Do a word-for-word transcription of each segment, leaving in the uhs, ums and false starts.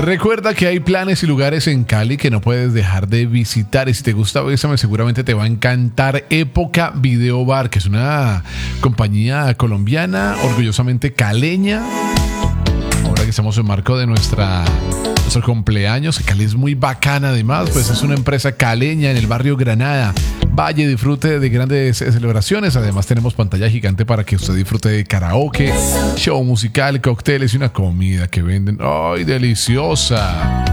Recuerda que hay planes y lugares en Cali que no puedes dejar de visitar. Y si te gusta Bésame, seguramente te va a encantar Época Video Bar, que es una compañía colombiana, orgullosamente caleña. Ahora que estamos en marco de nuestra, nuestro cumpleaños, Cali es muy bacana además, pues es una empresa caleña en el barrio Granada. Vaya, disfrute de grandes celebraciones. Además tenemos pantalla gigante para que usted disfrute de karaoke, show musical, cócteles y una comida que venden. ¡Ay, deliciosa!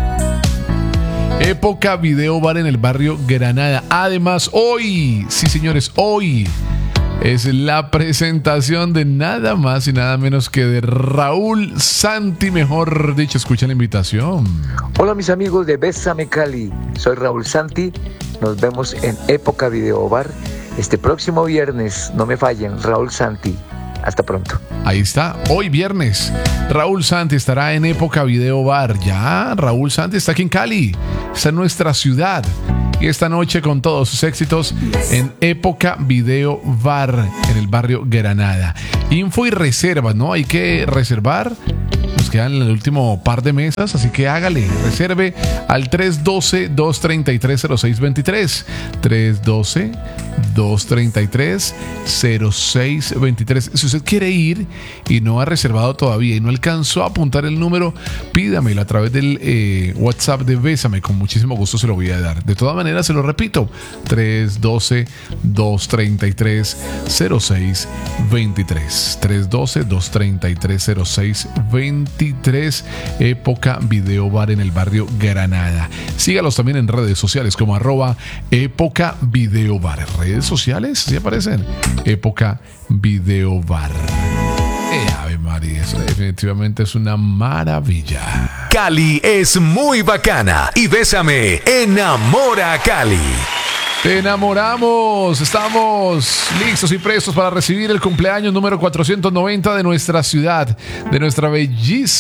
Época Video Bar en el barrio Granada. Además, hoy, sí señores, hoy es la presentación de nada más y nada menos que de Raúl Santi, mejor dicho. Escucha la invitación. Hola mis amigos de Bésame Cali, soy Raúl Santi. Nos vemos en Época Video Bar este próximo viernes. No me fallen, Raúl Santi. Hasta pronto. Ahí está, hoy viernes Raúl Santi estará en Época Video Bar. Ya, Raúl Santi está aquí en Cali, está en nuestra ciudad. Y esta noche con todos sus éxitos en Época Video Bar en el barrio Granada. Info y reservas, ¿no? Hay que reservar. Nos quedan el último par de mesas, así que hágale, reserve al tres uno dos, dos tres tres, cero seis dos tres. tres uno dos, dos tres tres, cero seis dos tres. Si usted quiere ir y no ha reservado todavía y no alcanzó a apuntar el número, pídamelo a través del eh, WhatsApp de Bésame. Con muchísimo gusto se lo voy a dar. De todas maneras, se lo repito, tres uno dos, dos tres tres, cero seis dos tres. tres uno dos, dos tres tres, cero seis dos tres. Época Video Bar en el barrio Granada. Sígalos también en redes sociales como arroba Época Video Bar. Redes sociales, ¿sí aparecen? Época Video Bar. Eh, Ave María, eso definitivamente es una maravilla. Cali es muy bacana y Bésame enamora a Cali. Te enamoramos, estamos listos y prestos para recibir el cumpleaños número cuatrocientos noventa de nuestra ciudad, de nuestra bellísima